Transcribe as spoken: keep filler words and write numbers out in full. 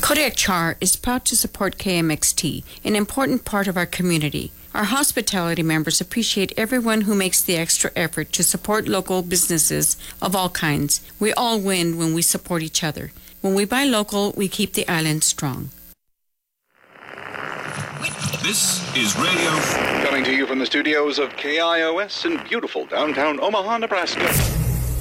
Kodiak Char is proud to support K M X T, an important part of our community. Our hospitality members appreciate everyone who makes the extra effort to support local businesses of all kinds. We all win when we support each other. When we buy local, we keep the island strong. This is radio. Coming to you from the studios of K I O S in beautiful downtown Omaha, Nebraska.